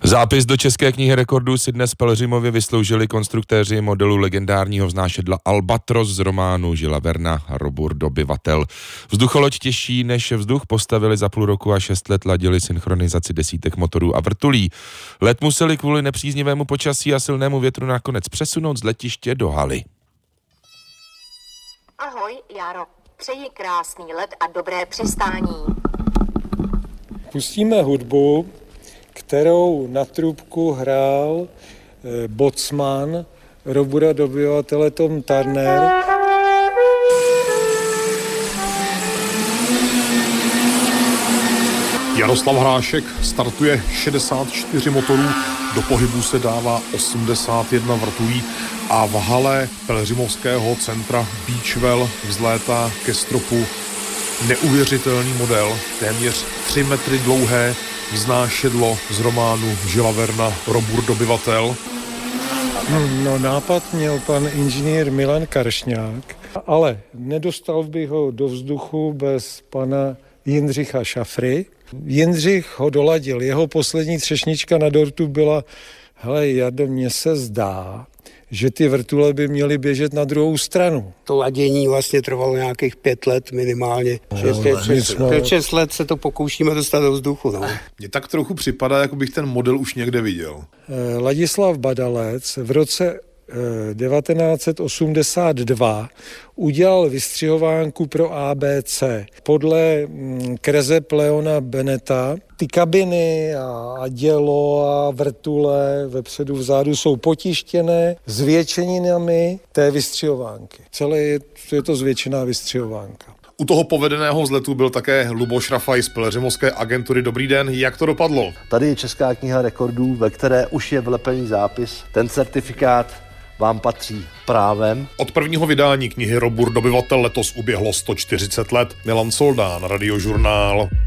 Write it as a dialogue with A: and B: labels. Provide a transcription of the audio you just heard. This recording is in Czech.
A: Zápis do České knihy rekordů si dnes Pelhřimově vysloužili konstruktéři modelu legendárního vznášedla Albatros z románu Žila Verna Robur dobyvatel. Vzducholoď těžší než vzduch postavili za půl roku a 6 let ladili synchronizaci desítek motorů a vrtulí. Let museli kvůli nepříznivému počasí a silnému větru nakonec přesunout z letiště do haly.
B: Ahoj, Jaro. Přeji krásný let a dobré přistání.
C: Pustíme hudbu, kterou na trubku hrál bocman Robura dobyvatele Tom Turner.
D: Jaroslav Hrášek startuje 64 motorů, do pohybu se dává 81 vrtulí a v hale Pelhřimovského centra Beachwell vzlétá ke stropu neuvěřitelný model, téměř 3 metry dlouhé vznášedlo z románu Žila Verna Robur dobyvatel.
C: No, nápad měl pan inženýr Milan Karšňák, ale nedostal bych ho do vzduchu bez pana Jindřicha Šafry. Jindřich ho doladil, jeho poslední třešnička na dortu byla: hele, Jardo, mně se zdá, že ty vrtule by měly běžet na druhou stranu.
E: To ladění vlastně trvalo nějakých 5 let minimálně. 6 let se to pokoušíme dostat do vzduchu. No.
D: Mně tak trochu připadá, jako bych ten model už někde viděl.
C: Ladislav Badalec v roce 1982 udělal vystřihovánku pro ABC. Podle kreseb Leona Beneta ty kabiny a dělo a vrtule vepředu vzadu jsou potištěné zvětšeninami té vystřihovánky. Celé je to zvětšená vystřihovánka.
D: U toho povedeného vzletu byl také Luboš Rafaj z Pelhřimovské agentury. Dobrý den, jak to dopadlo?
F: Tady je Česká kniha rekordů, ve které už je vlepený zápis. Ten certifikát vám patří právem.
D: Od prvního vydání knihy Robur dobyvatel letos uběhlo 140 let. Milan Soldán, Radiožurnál.